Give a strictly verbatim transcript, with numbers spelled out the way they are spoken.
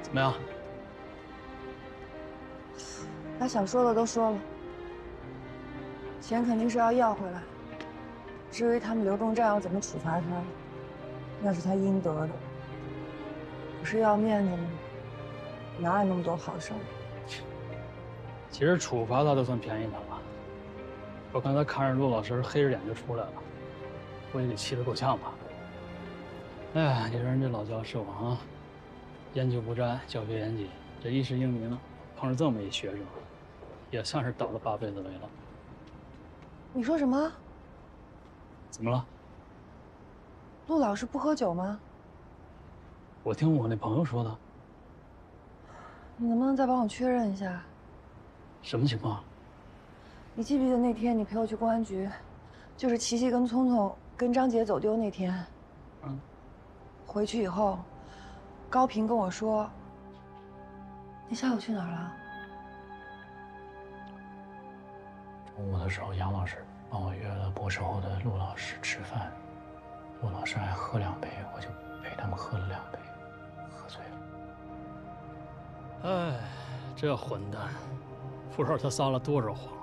怎么样？ 把想说的都说了，钱肯定是要要回来。至于他们刘仲战要怎么处罚他，那是他应得的。可是要面子呢，哪有那么多好事儿？ 其实处罚他都算便宜他了。我看他看着陆老师黑着脸就出来了，估计得气得够呛吧。哎呀，你说人这老教授啊，研究不沾，教学严谨，这一世英名，碰上这么一学生，也算是倒了八辈子霉了。 你说什么？ 怎么了？ 陆老师不喝酒吗？ 我听我那朋友说的。 你能不能再帮我确认一下？ 什么情况？ 你记不记得那天你陪我去公安局，就是琪琪跟聪聪跟张杰走丢那天？ 嗯。 回去以后，高平跟我说，你下午去哪儿了？ 中午的时候，杨老师帮我约了博士后的陆老师吃饭，陆老师还喝两杯，我就陪他们喝了两杯，喝醉了。 哎，这混蛋，不知道他撒了多少谎。